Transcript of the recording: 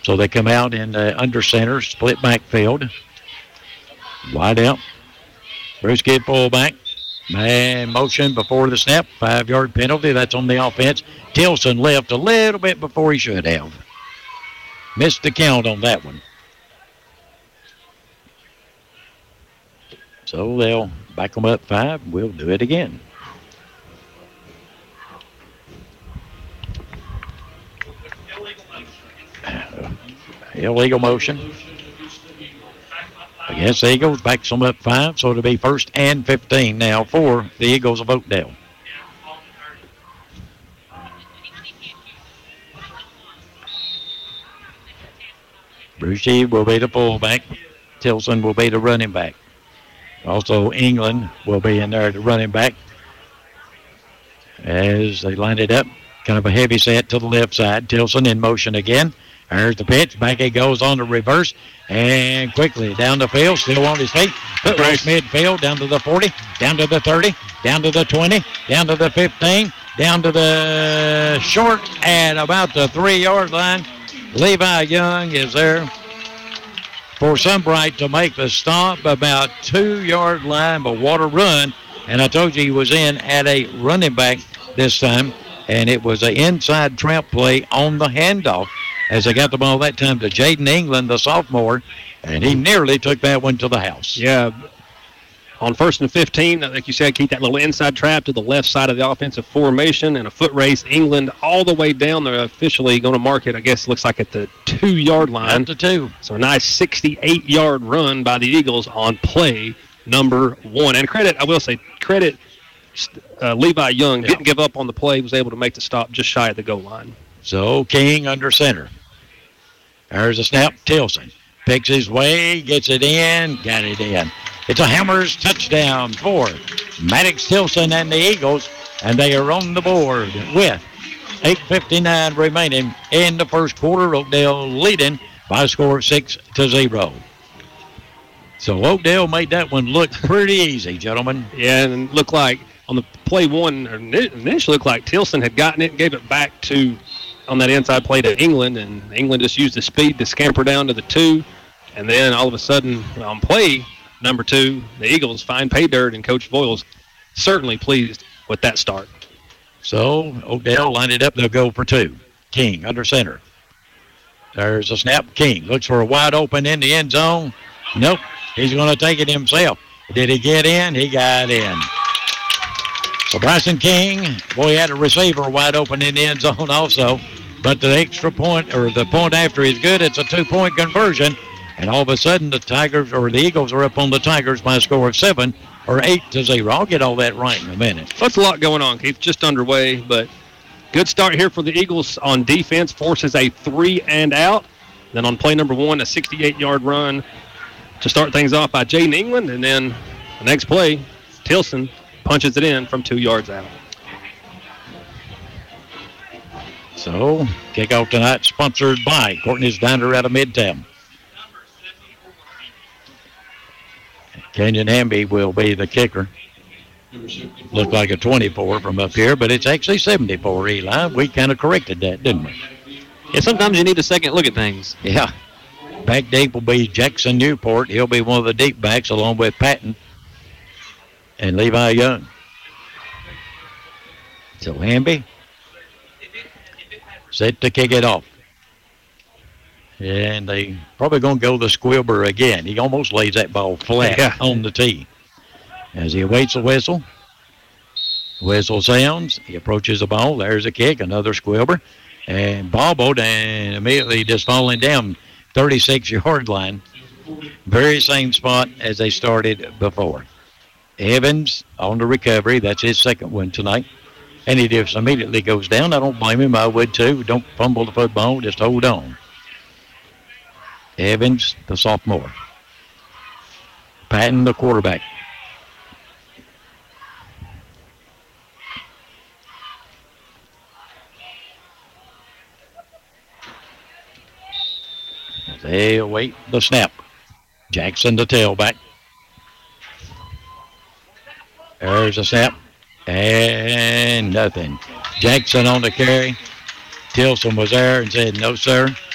So they come out in the under center, split backfield. Wide out. Bruce Kidd fullback. Man, motion before the snap. 5-yard penalty. That's on the offense. Tilson left a little bit before he should have. Missed the count on that one. So they'll back them up 5. We'll do it again. Illegal motion against the Eagles. Backs them up 5, so it'll be 1st and 15 now for the Eagles of Oakdale. Brucey will be the fullback. Tilson will be the running back. Also, England will be in there, the running back. As they line it up, kind of a heavy set to the left side. Tilson in motion again. There's the pitch. Back he goes on the reverse. And quickly down the field, still on his feet. Foot race midfield, down to the 40, down to the 30, down to the 20, down to the 15, down to the short at about the 3-yard line. Levi Young is there for Sunbright to make the stop about 2-yard line, but what a run. And I told you he was in at a running back this time, and it was an inside trap play on the handoff as they got the ball that time to Jaden England, the sophomore, and he nearly took that one to the house. Yeah. On 1st and 15, like you said, keep that little inside trap to the left side of the offensive formation and a foot race. England all the way down there, officially going to mark it, I guess, looks like at the 2-yard line. At the 2. So a nice 68-yard run by the Eagles on play number 1. And credit, I will say, Levi Young didn't give up on the play, was able to make the stop just shy of the goal line. So King under center. There's a snap. Tilson picks his way, gets it in, got it in. It's a Hammers touchdown for Maddox Tilson and the Eagles, and they are on the board with 8:59 remaining in the first quarter. Oakdale leading by a score of 6-0. So Oakdale made that one look pretty easy, gentlemen. Yeah, and looked like on the play one, initially looked like Tilson had gotten it and gave it back to on that inside play to England, and England just used the speed to scamper down to the 2, and then all of a sudden on play number 2, the Eagles find pay dirt, and Coach Voiles certainly pleased with that start. So Oakdale lined it up. They'll go for 2. King under center. There's a snap. King looks for a wide open in the end zone. Nope. He's going to take it himself. Did he get in? He got in. So Bryson King, boy, he had a receiver wide open in the end zone also. But the extra point, or the point after is good. It's a 2-point conversion. And all of a sudden, the Tigers, or the Eagles, are up on the Tigers by a score of 7 or 8-0. I'll get all that right in a minute. That's a lot going on, Keith. Just underway, but good start here for the Eagles on defense. Forces a 3-and-out. Then on play number 1, a 68-yard run to start things off by Jaden England. And then the next play, Tilson punches it in from 2 yards out. So, kickoff tonight sponsored by Courtney's Diner out of Midtown. Kenyon Hamby will be the kicker. Looked like a 24 from up here, but it's actually 74, Eli. We kind of corrected that, didn't we? Yeah, sometimes you need a second look at things. Yeah. Back deep will be Jackson Newport. He'll be one of the deep backs along with Patton and Levi Young. So Hamby set to kick it off. And they probably going to go to Squilber again. He almost lays that ball flat on the tee. As he awaits the whistle. Whistle sounds. He approaches the ball. There's a kick. Another Squilber. And bobbled and immediately just falling down 36-yard line. Very same spot as they started before. Evans on the recovery. That's his second one tonight. And he just immediately goes down. I don't blame him. I would too. Don't fumble the football. Just hold on. Evans, the sophomore. Patton, the quarterback. They await the snap. Jackson, the tailback. There's a snap. And nothing. Jackson on the carry. Tilson was there and said, no, sir.